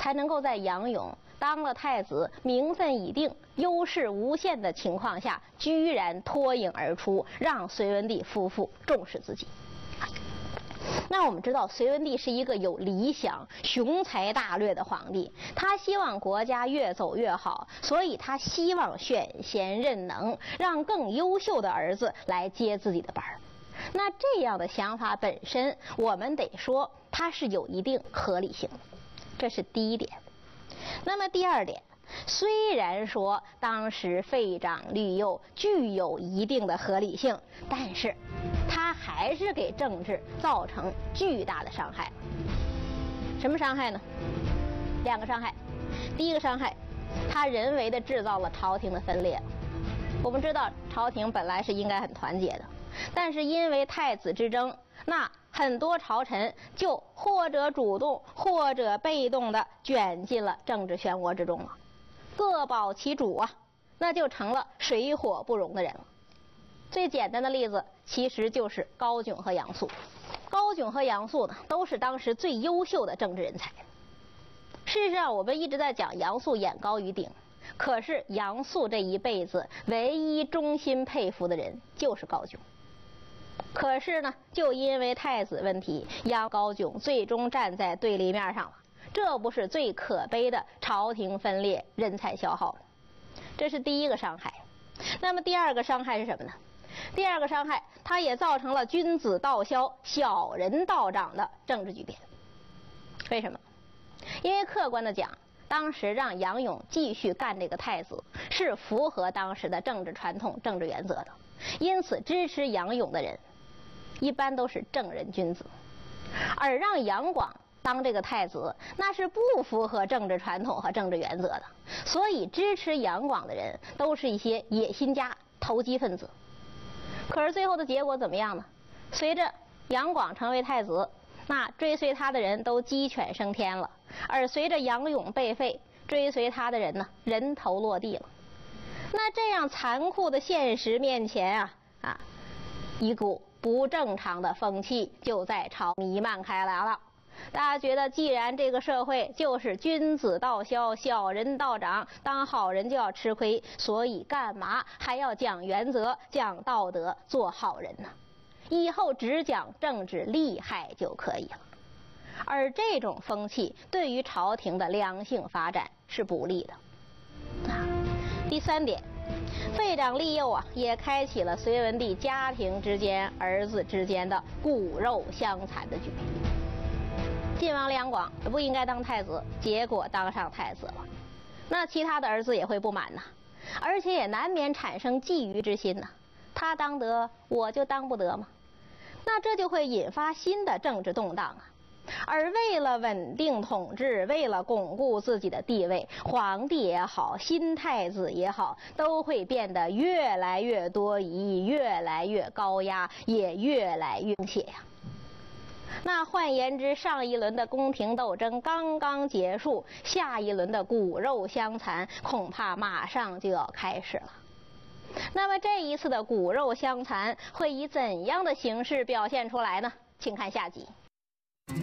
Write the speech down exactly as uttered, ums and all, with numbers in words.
才能够在杨勇当了太子、名分已定、优势无限的情况下，居然脱颖而出，让隋文帝夫妇重视自己。那我们知道，隋文帝是一个有理想、雄才大略的皇帝，他希望国家越走越好，所以他希望选贤任能，让更优秀的儿子来接自己的班儿。那这样的想法本身，我们得说它是有一定合理性的，这是第一点。那么第二点，虽然说当时废长立幼具有一定的合理性，但是它还是给政治造成巨大的伤害。什么伤害呢？两个伤害。第一个伤害，它人为的制造了朝廷的分裂。我们知道朝廷本来是应该很团结的，但是因为太子之争，那很多朝臣就或者主动或者被动的卷进了政治漩涡之中了，各保其主啊，那就成了水火不容的人了。最简单的例子其实就是高炯和杨素。高炯和杨素呢，都是当时最优秀的政治人才。事实上，我们一直在讲杨素眼高于顶，可是杨素这一辈子唯一衷心佩服的人就是高炯。可是呢，就因为太子问题，杨高炯最终站在对立面上了，这不是最可悲的朝廷分裂、人才消耗吗？这是第一个伤害。那么第二个伤害是什么呢？第二个伤害，它也造成了君子道消、小人道长的政治巨变。为什么？因为客观的讲，当时让杨勇继续干这个太子，是符合当时的政治传统、政治原则的。因此，支持杨勇的人一般都是正人君子，而让杨广当这个太子，那是不符合政治传统和政治原则的。所以，支持杨广的人都是一些野心家、投机分子。可是最后的结果怎么样呢？随着杨广成为太子，那追随他的人都鸡犬升天了，而随着杨勇被废，追随他的人呢，人头落地了。那这样残酷的现实面前啊啊，一股不正常的风气就在朝弥漫开来了。大家觉得，既然这个社会就是君子道消，小人道长，当好人就要吃亏，所以干嘛还要讲原则、讲道德，做好人呢？以后只讲政治利害就可以了。而这种风气对于朝廷的良性发展是不利的。啊，第三点，废长立幼啊，也开启了隋文帝家庭之间、儿子之间的骨肉相残的局面。晋王杨广不应该当太子，结果当上太子了，那其他的儿子也会不满呐，而且也难免产生觊觎之心呐。他当得，我就当不得吗？那这就会引发新的政治动荡啊。而为了稳定统治，为了巩固自己的地位，皇帝也好，新太子也好，都会变得越来越多疑，越来越高压，也越来越血呀。那换言之，上一轮的宫廷斗争刚刚结束，下一轮的骨肉相残恐怕马上就要开始了。那么这一次的骨肉相残会以怎样的形式表现出来呢？请看下集。